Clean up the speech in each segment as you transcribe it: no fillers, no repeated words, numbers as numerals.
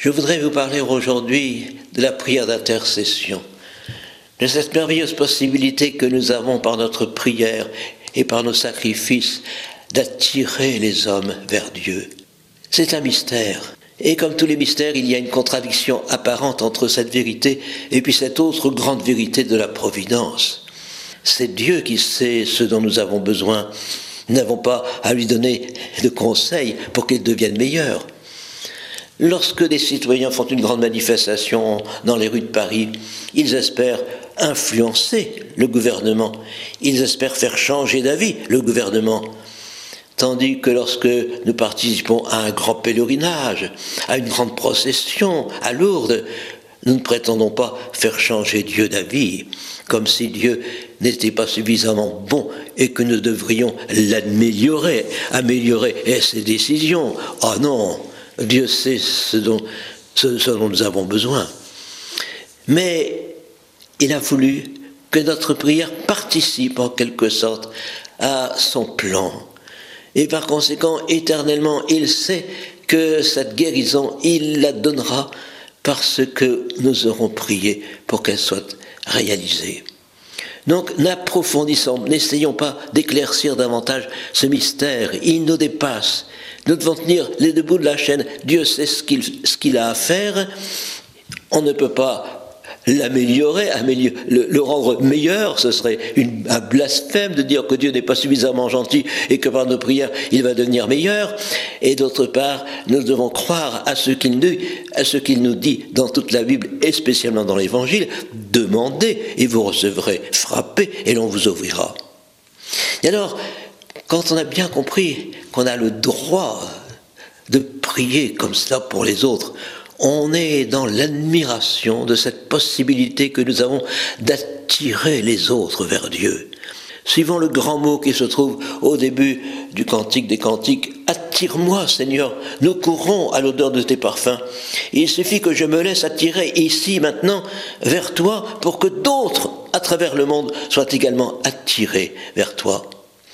Je voudrais vous parler aujourd'hui de la prière d'intercession, de cette merveilleuse possibilité que nous avons par notre prière et par nos sacrifices d'attirer les hommes vers Dieu. C'est un mystère. Et comme tous les mystères, il y a une contradiction apparente entre cette vérité et puis cette autre grande vérité de la providence. C'est Dieu qui sait ce dont nous avons besoin. Nous n'avons pas à lui donner de conseils pour qu'il devienne meilleur. Lorsque des citoyens font une grande manifestation dans les rues de Paris, ils espèrent influencer le gouvernement. Ils espèrent faire changer d'avis le gouvernement. Tandis que lorsque nous participons à un grand pèlerinage, à une grande procession, à Lourdes, nous ne prétendons pas faire changer Dieu d'avis, comme si Dieu n'était pas suffisamment bon et que nous devrions l'améliorer, améliorer ses décisions. Oh non, Dieu sait ce dont nous avons besoin. Mais il a voulu que notre prière participe en quelque sorte à son plan. Et par conséquent, éternellement, il sait que cette guérison, il la donnera parce que nous aurons prié pour qu'elle soit réalisée. Donc, n'approfondissons, n'essayons pas d'éclaircir davantage ce mystère. Il nous dépasse. Nous devons tenir les deux bouts de la chaîne. Dieu sait ce qu'il a à faire. On ne peut pas l'améliorer, le rendre meilleur. Ce serait un blasphème de dire que Dieu n'est pas suffisamment gentil et que par nos prières, il va devenir meilleur. Et d'autre part, nous devons croire à ce qu'il nous dit dans toute la Bible et spécialement dans l'Évangile. Demandez et vous recevrez, frappez et l'on vous ouvrira. Et alors, quand on a bien compris qu'on a le droit de prier comme cela pour les autres, on est dans l'admiration de cette possibilité que nous avons d'attirer les autres vers Dieu. Suivant le grand mot qui se trouve au début du Cantique des Cantiques, « Attire-moi, Seigneur, nous courons à l'odeur de tes parfums. Il suffit que je me laisse attirer ici, maintenant, vers toi, pour que d'autres, à travers le monde, soient également attirés vers toi. »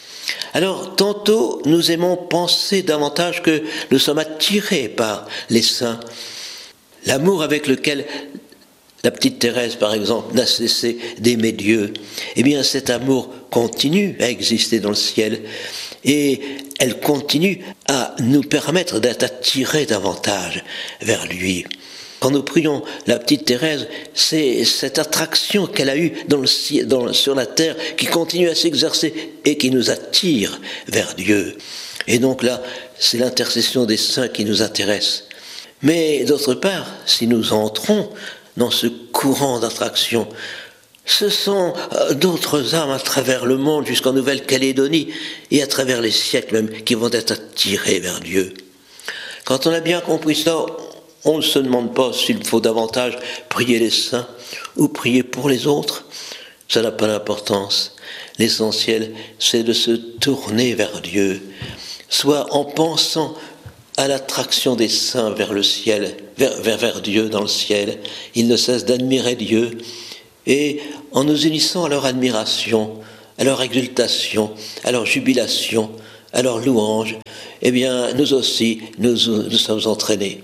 Alors, tantôt, nous aimons penser davantage que nous sommes attirés par les saints. L'amour avec lequel la petite Thérèse, par exemple, n'a cessé d'aimer Dieu, eh bien cet amour continue à exister dans le ciel et elle continue à nous permettre d'être attirés davantage vers lui. Quand nous prions la petite Thérèse, c'est cette attraction qu'elle a eue sur la terre qui continue à s'exercer et qui nous attire vers Dieu. Et donc là, c'est l'intercession des saints qui nous intéresse. Mais d'autre part, si nous entrons dans ce courant d'attraction, ce sont d'autres âmes à travers le monde jusqu'en Nouvelle-Calédonie et à travers les siècles même qui vont être attirés vers Dieu. Quand on a bien compris ça, on ne se demande pas s'il faut davantage prier les saints ou prier pour les autres. Ça n'a pas d'importance. L'essentiel, c'est de se tourner vers Dieu, soit en pensant à l'attraction des saints vers le ciel, vers Dieu dans le ciel. Ils ne cessent d'admirer Dieu. Et en nous unissant à leur admiration, à leur exultation, à leur jubilation, à leur louange, eh bien, nous aussi, nous sommes entraînés.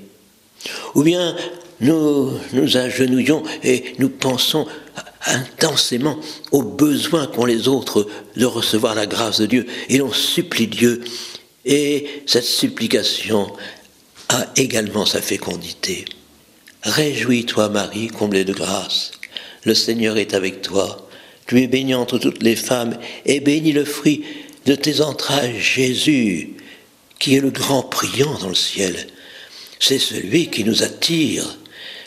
Ou bien, nous agenouillons et nous pensons intensément aux besoins qu'ont les autres de recevoir la grâce de Dieu. Et l'on supplie Dieu. Et cette supplication a également sa fécondité. Réjouis-toi, Marie, comblée de grâce. Le Seigneur est avec toi. Tu es bénie entre toutes les femmes, et béni le fruit de tes entrailles, Jésus, qui est le grand priant dans le ciel. C'est celui qui nous attire.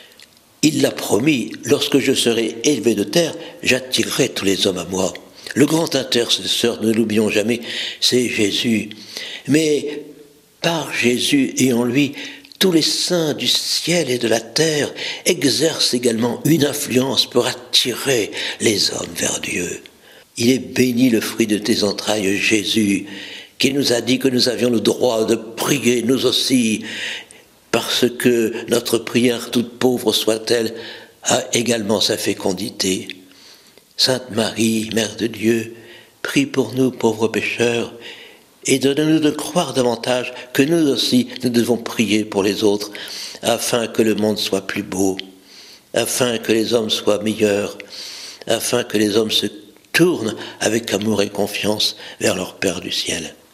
Il l'a promis, lorsque je serai élevé de terre, j'attirerai tous les hommes à moi. Le grand intercesseur, ne l'oublions jamais, c'est Jésus. Mais par Jésus et en lui, tous les saints du ciel et de la terre exercent également une influence pour attirer les hommes vers Dieu. Il est béni le fruit de tes entrailles, Jésus, qui nous a dit que nous avions le droit de prier, nous aussi, parce que notre prière, toute pauvre soit-elle, a également sa fécondité. Sainte Marie, Mère de Dieu, prie pour nous pauvres pécheurs, et donne-nous de croire davantage que nous aussi, nous devons prier pour les autres, afin que le monde soit plus beau, afin que les hommes soient meilleurs, afin que les hommes se tournent avec amour et confiance vers leur Père du ciel.